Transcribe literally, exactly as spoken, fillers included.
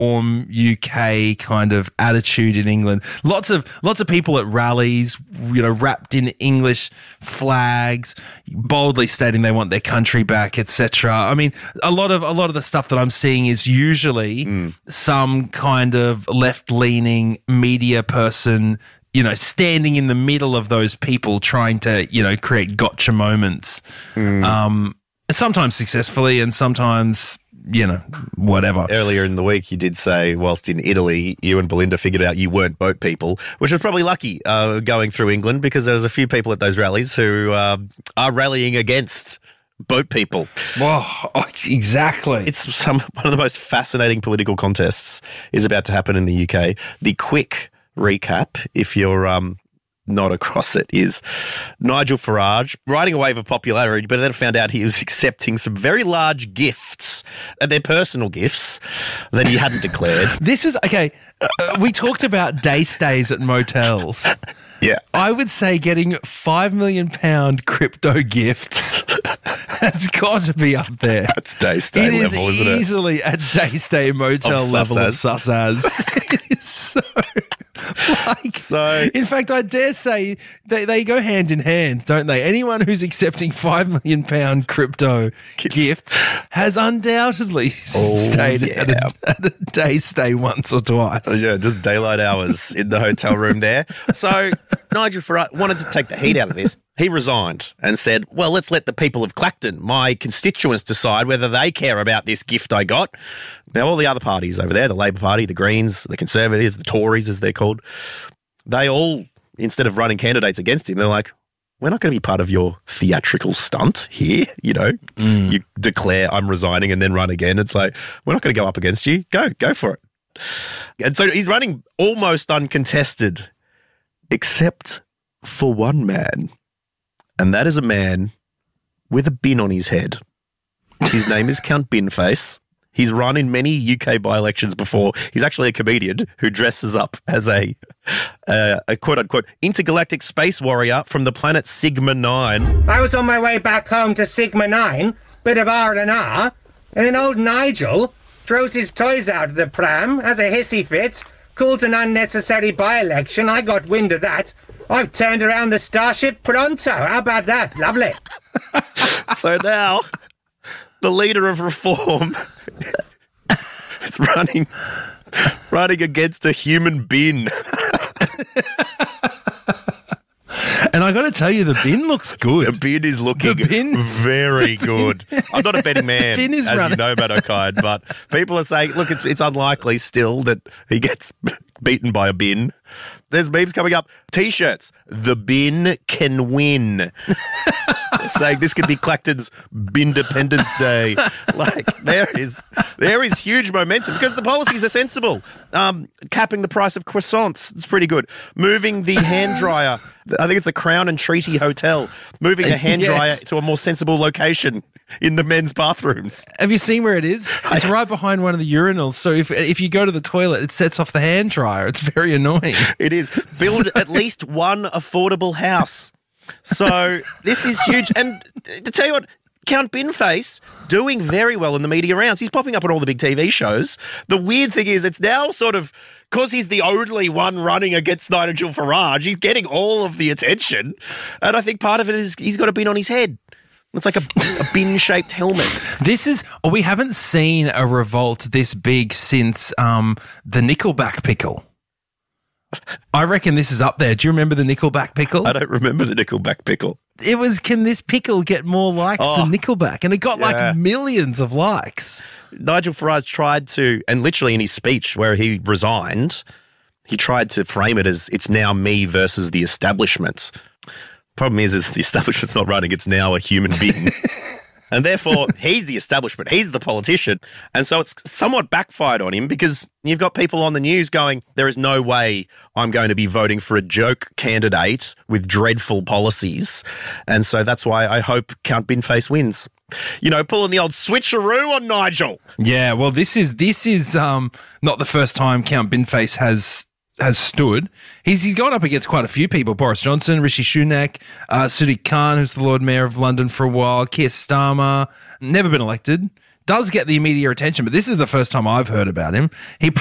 lukewarm U K kind of attitude in England. Lots of lots of people at rallies, you know, wrapped in English flags, boldly stating they want their country back, et cetera. I mean, a lot of a lot of the stuff that I'm seeing is usually mm. some kind of left-leaning media person, you know, standing in the middle of those people trying to, you know, create gotcha moments. Mm. Um, sometimes successfully and sometimes, you know, whatever. Earlier in the week, you did say, whilst in Italy, you and Belinda figured out you weren't boat people, which was probably lucky uh, going through England, because there was a few people at those rallies who uh, are rallying against boat people. Well, exactly. It's some one of the most fascinating political contests is about to happen in the U K. The quick recap, if you're um, not across it, is Nigel Farage riding a wave of popularity, but then found out he was accepting some very large gifts, and they're personal gifts that he hadn't declared. This is, okay, uh, we talked about day stays at motels. Yeah. I would say getting five million pound crypto gifts has got to be up there. That's day stay it level, is isn't it? Easily a day stay motel Of level of sus sus It is so... Like, so, in fact, I dare say they, they go hand in hand, don't they? Anyone who's accepting five million pound crypto gifts has undoubtedly oh, stayed yeah. at, a, at a day stay once or twice. Oh, yeah, just daylight hours in the hotel room there. So Nigel Farage wanted to take the heat out of this. He resigned and said, well, let's let the people of Clacton, my constituents, decide whether they care about this gift I got. Now, all the other parties over there, the Labor Party, the Greens, the Conservatives, the Tories, as they're called, they all, instead of running candidates against him, they're like, we're not going to be part of your theatrical stunt here. You know, mm. you declare I'm resigning and then run again. It's like, we're not going to go up against you. Go, go for it. And so he's running almost uncontested, except for one man. And that is a man with a bin on his head. His name is Count Binface. He's run in many U K by-elections before. He's actually a comedian who dresses up as a, uh, a quote-unquote intergalactic space warrior from the planet Sigma nine. I was on my way back home to Sigma nine, bit of R and R, and then old Nigel throws his toys out of the pram, has a hissy fit, calls an unnecessary by-election. I got wind of that. I've turned around the Starship Pronto. How about that? Lovely. So now, the leader of Reform is running, running against a human bin. And I got to tell you, the bin looks good. The bin is looking the bin, very good. I'm not a betting man, bin is as running. you know, Matt O'Kine, but people are saying, look, it's, it's unlikely still that he gets beaten by a bin. There's memes coming up. T-shirts. The bin can win. Saying this could be Clacton's Bindependence Day. Like, there is there is huge momentum because the policies are sensible. Um, capping the price of croissants. It's pretty good. Moving the hand dryer. I think it's the Crown and Treaty Hotel. Moving the hand dryer yes. to a more sensible location in the men's bathrooms. Have you seen where it is? It's right behind one of the urinals. So if if you go to the toilet, it sets off the hand dryer. It's very annoying. It is. Build at least one affordable house. So this is huge. And to tell you what, Count Binface doing very well in the media rounds. He's popping up on all the big T V shows. The weird thing is it's now sort of, because he's the only one running against Nigel Farage, he's getting all of the attention. And I think part of it is he's got a bin on his head. It's like a, a bin-shaped helmet. This is, oh, we haven't seen a revolt this big since um, the Nickelback pickle. I reckon this is up there. Do you remember the Nickelback pickle? I don't remember the Nickelback pickle. It was, can this pickle get more likes oh, than Nickelback? And it got yeah. like millions of likes. Nigel Farage tried to, and literally in his speech where he resigned, he tried to frame it as it's now me versus the establishment. Problem is, is the establishment's not running. It's now a human being. And therefore, he's the establishment. He's the politician. And so it's somewhat backfired on him because you've got people on the news going, there is no way I'm going to be voting for a joke candidate with dreadful policies. And so that's why I hope Count Binface wins. You know, pulling the old switcheroo on Nigel. Yeah, well, this is this is um, not the first time Count Binface has has stood. He's he's gone up against quite a few people. Boris Johnson, Rishi Sunak, uh, Sadiq Khan, who's the Lord Mayor of London for a while, Keir Starmer, never been elected. does get the media attention, but this is the first time I've heard about him. He